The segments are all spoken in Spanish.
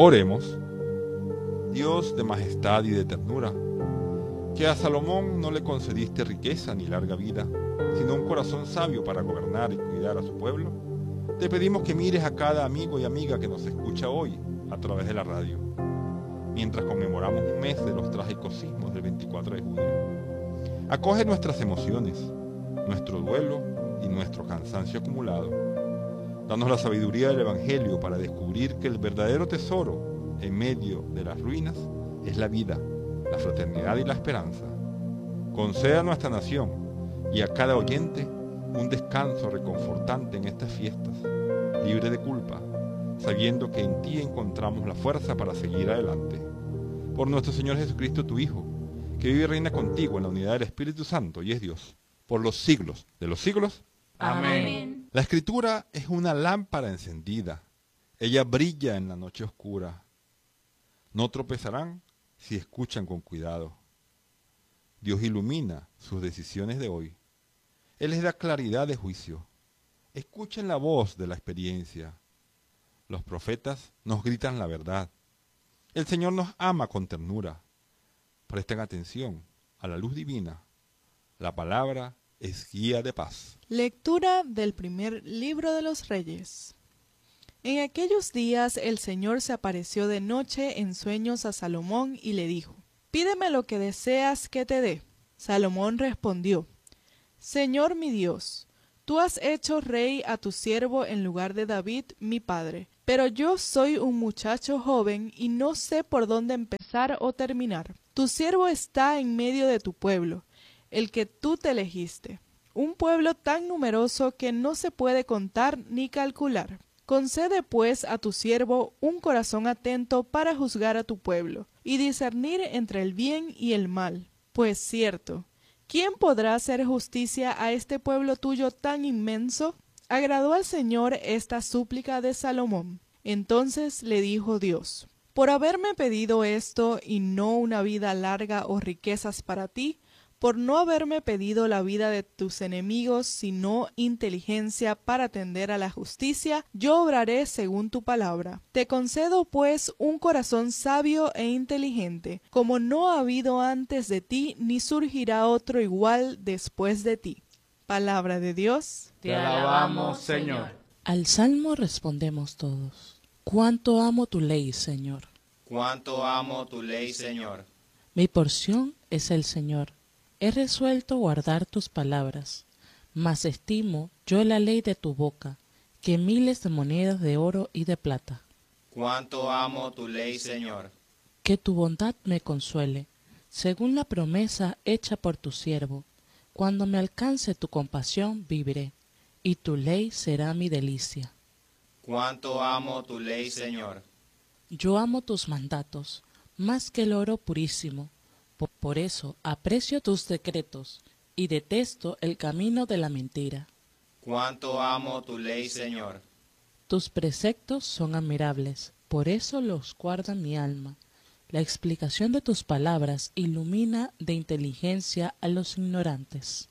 Oremos. Dios de majestad y de ternura, que a Salomón no le concediste riqueza ni larga vida, sino un corazón sabio para gobernar y cuidar a su pueblo, te pedimos que mires a cada amigo y amiga que nos escucha hoy a través de la radio, mientras conmemoramos un mes de los trágicos sismos del 24 de junio. Acoge nuestras emociones, nuestro duelo y nuestro cansancio acumulado. Danos la sabiduría del Evangelio para descubrir que el verdadero tesoro en medio de las ruinas es la vida, la fraternidad y la esperanza. Conceda a nuestra nación y a cada oyente un descanso reconfortante en estas fiestas, libre de culpa, sabiendo que en ti encontramos la fuerza para seguir adelante. Por nuestro Señor Jesucristo, tu Hijo, que vive y reina contigo en la unidad del Espíritu Santo y es Dios, por los siglos de los siglos. Amén. La Escritura es una lámpara encendida. Ella brilla en la noche oscura. No tropezarán si escuchan con cuidado. Dios ilumina sus decisiones de hoy. Él les da claridad de juicio. Escuchen la voz de la experiencia. Los profetas nos gritan la verdad. El Señor nos ama con ternura. Presten atención a la luz divina. La palabra es guía de paz. Lectura del primer libro de los Reyes. En aquellos días el Señor se apareció de noche en sueños a Salomón y le dijo: «Pídeme lo que deseas que te dé». Salomón respondió: «Señor mi Dios, tú has hecho rey a tu siervo en lugar de David mi padre, pero yo soy un muchacho joven y no sé por dónde empezar o terminar. Tu siervo está en medio de tu pueblo, el que tú te elegiste, un pueblo tan numeroso que no se puede contar ni calcular. Concede pues a tu siervo un corazón atento para juzgar a tu pueblo y discernir entre el bien y el mal. Pues cierto, ¿quién podrá hacer justicia a este pueblo tuyo tan inmenso?». Agradó al Señor esta súplica de Salomón. Entonces le dijo Dios: «Por haberme pedido esto y no una vida larga o riquezas para ti, por no haberme pedido la vida de tus enemigos, sino inteligencia para atender a la justicia, yo obraré según tu palabra. Te concedo pues un corazón sabio e inteligente, como no ha habido antes de ti, ni surgirá otro igual después de ti». Palabra de Dios. Te alabamos, Señor. Al salmo respondemos todos: «Cuánto amo tu ley, Señor». Cuánto amo tu ley, Señor. Mi porción es el Señor. He resuelto guardar tus palabras, mas estimo yo la ley de tu boca, que miles de monedas de oro y de plata. Cuánto amo tu ley, Señor. Que tu bondad me consuele, según la promesa hecha por tu siervo. Cuando me alcance tu compasión viviré, y tu ley será mi delicia. Cuánto amo tu ley, Señor. Yo amo tus mandatos, más que el oro purísimo. Por eso aprecio tus decretos y detesto el camino de la mentira. Cuánto amo tu ley, Señor. Tus preceptos son admirables, por eso los guarda mi alma. La explicación de tus palabras ilumina de inteligencia a los ignorantes.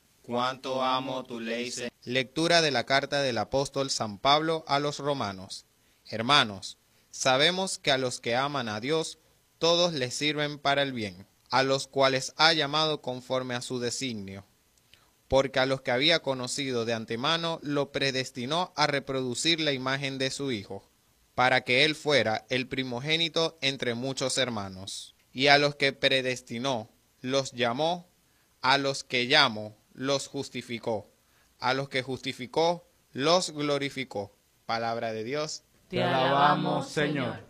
Cuánto amo tu ley, Señor. Lectura de la carta del apóstol San Pablo a los romanos. Hermanos, sabemos que a los que aman a Dios, todos les sirven para el bien, a los cuales ha llamado conforme a su designio. Porque a los que había conocido de antemano, lo predestinó a reproducir la imagen de su Hijo, para que él fuera el primogénito entre muchos hermanos. Y a los que predestinó, los llamó; a los que llamó, los justificó; a los que justificó, los glorificó. Palabra de Dios. Te alabamos, Señor.